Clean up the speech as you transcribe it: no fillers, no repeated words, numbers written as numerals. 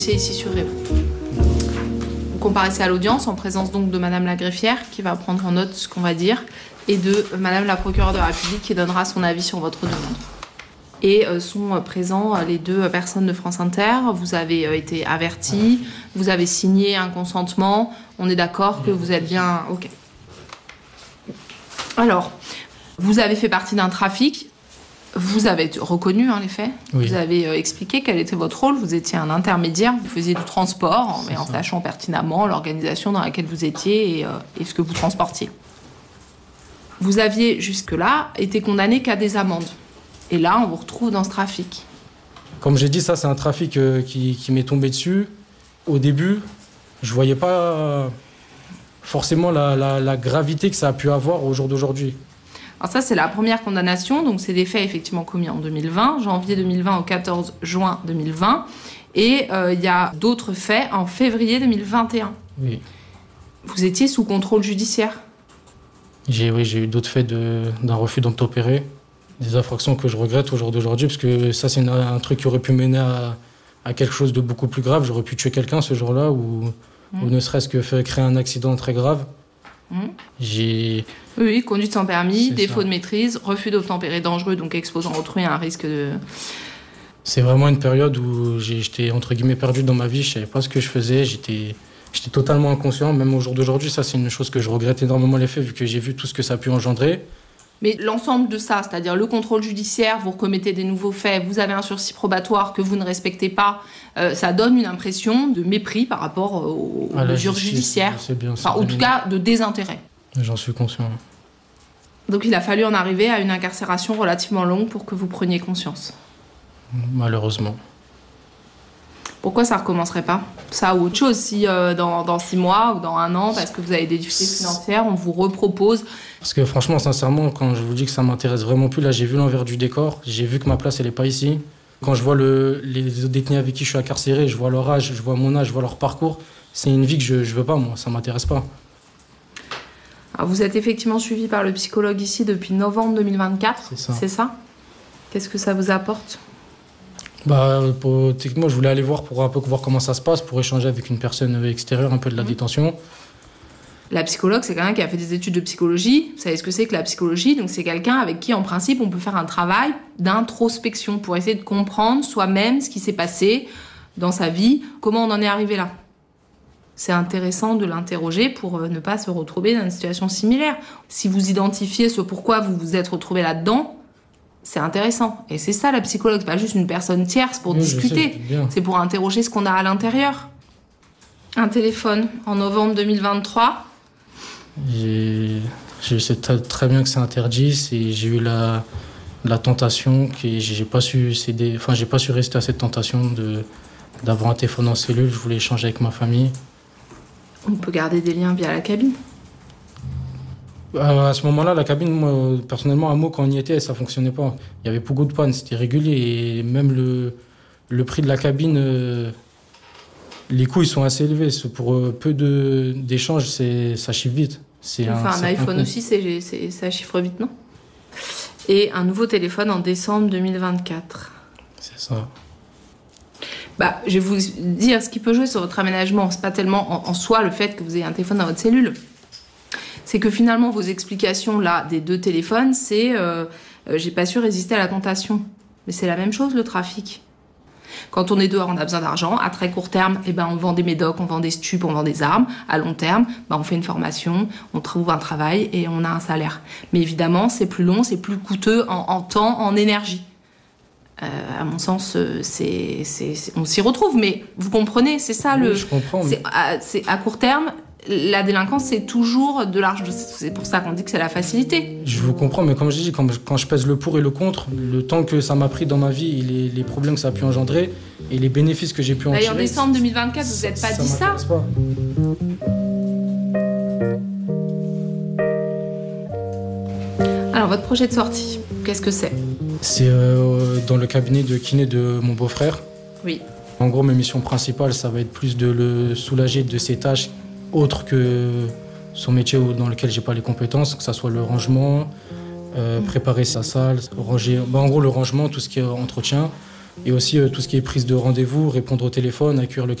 C'est ici sur Réau. Vous comparaissez à l'audience en présence donc de Madame la greffière qui va prendre en note ce qu'on va dire et de Madame la procureure de la République qui donnera son avis sur votre demande. Et sont présents les deux personnes de France Inter. Vous avez été avertis, vous avez signé un consentement. On est d'accord que vous êtes bien... Ok. Alors, vous avez fait partie d'un trafic. Vous avez reconnu les faits. Oui. Vous avez expliqué quel était votre rôle. Vous étiez un intermédiaire. Vous faisiez du transport, mais en sachant pertinemment l'organisation dans laquelle vous étiez et ce que vous transportiez. Vous aviez jusque-là été condamné qu'à des amendes. Et là, on vous retrouve dans ce trafic. Comme j'ai dit, ça, c'est un trafic qui m'est tombé dessus. Au début, je ne voyais pas forcément la gravité que ça a pu avoir au jour d'aujourd'hui. Alors ça, c'est la première condamnation. Donc, c'est des faits effectivement commis en 2020, janvier 2020 au 14 juin 2020. Et il y a d'autres faits en février 2021. Oui. Vous étiez sous contrôle judiciaire. J'ai eu d'autres faits d'un refus d'obtempérer. Des infractions que je regrette au jour d'aujourd'hui, parce que ça, c'est un truc qui aurait pu mener à quelque chose de beaucoup plus grave. J'aurais pu tuer quelqu'un ce jour-là, ou ne serait-ce que créer un accident très grave. Oui, conduite sans permis, défaut de maîtrise, refus d'obtempérer dangereux, donc exposant autrui à un risque de... C'est vraiment une période où j'étais, entre guillemets, perdu dans ma vie. Je savais pas ce que je faisais, j'étais totalement inconscient. Même au jour d'aujourd'hui, ça, c'est une chose que je regrette énormément les faits, vu que j'ai vu tout ce que ça a pu engendrer. Mais l'ensemble de ça, c'est-à-dire le contrôle judiciaire, vous recommettez des nouveaux faits, vous avez un sursis probatoire que vous ne respectez pas, ça donne une impression de mépris par rapport aux mesures judiciaires, en tout cas de désintérêt. J'en suis conscient. Donc il a fallu en arriver à une incarcération relativement longue pour que vous preniez conscience. Malheureusement. Pourquoi ça ne recommencerait pas? Ça ou autre chose, si dans 6 mois ou dans 1 an, parce que vous avez des difficultés financières, on vous repropose. Parce que franchement, sincèrement, quand je vous dis que ça m'intéresse vraiment plus, là j'ai vu l'envers du décor, j'ai vu que ma place elle n'est pas ici. Quand je vois les détenus avec qui je suis incarcéré, je vois leur âge, je vois mon âge, je vois leur parcours, c'est une vie que je ne veux pas, moi, ça ne m'intéresse pas. Alors vous êtes effectivement suivi par le psychologue ici depuis novembre 2024, c'est ça? Qu'est-ce que ça vous apporte? Techniquement, je voulais aller voir pour un peu voir comment ça se passe, pour échanger avec une personne extérieure un peu de la détention. La psychologue, c'est quelqu'un qui a fait des études de psychologie. Vous savez ce que c'est que la psychologie? Donc c'est quelqu'un avec qui, en principe, on peut faire un travail d'introspection pour essayer de comprendre soi-même ce qui s'est passé dans sa vie, comment on en est arrivé là. C'est intéressant de l'interroger pour ne pas se retrouver dans une situation similaire. Si vous identifiez ce pourquoi vous vous êtes retrouvé là-dedans, c'est intéressant. Et c'est ça la psychologue, c'est pas juste une personne tierce pour discuter. C'est pour interroger ce qu'on a à l'intérieur. Un téléphone en novembre 2023. Je sais très bien que c'est interdit. J'ai eu la tentation que j'ai pas su céder. Enfin, j'ai pas su résister à cette tentation d'avoir un téléphone en cellule. Je voulais échanger avec ma famille. On peut garder des liens via la cabine. À ce moment-là, la cabine, moi, personnellement, à Meaux, quand on y était, ça fonctionnait pas. Il y avait beaucoup de pannes, c'était régulier. Et même le prix de la cabine, les coûts, ils sont assez élevés. Pour peu d'échanges, ça chiffre vite. Un iPhone aussi, ça chiffre vite, non? Et un nouveau téléphone en décembre 2024. C'est ça. Je vais vous dire, ce qui peut jouer sur votre aménagement, c'est pas tellement en soi le fait que vous ayez un téléphone dans votre cellule. C'est que finalement, vos explications là des 2 téléphones, c'est j'ai pas su résister à la tentation. Mais c'est la même chose, le trafic. Quand on est dehors, on a besoin d'argent. À très court terme, on vend des médocs, on vend des stupes, on vend des armes. À long terme, on fait une formation, on trouve un travail et on a un salaire. Mais évidemment, c'est plus long, c'est plus coûteux en temps, en énergie. À mon sens, on s'y retrouve, mais vous comprenez, c'est ça le... Je comprends. C'est à court terme, la délinquance, c'est toujours de l'argent. C'est pour ça qu'on dit que c'est la facilité. Je vous comprends, mais comme je dis, quand je pèse le pour et le contre, le temps que ça m'a pris dans ma vie, et les problèmes que ça a pu engendrer, et les bénéfices que j'ai pu en tirer... En décembre 2024, vous n'êtes pas dit ça? Pas. Alors, votre projet de sortie, qu'est-ce que c'est? C'est dans le cabinet de kiné de mon beau-frère. Oui. En gros, mes missions principales, ça va être plus de le soulager de ses tâches autres que son métier dans lequel j'ai pas les compétences, que ça soit le rangement, préparer sa salle, ranger, en gros le rangement, tout ce qui est entretien, Et aussi tout ce qui est prise de rendez-vous, répondre au téléphone, accueillir le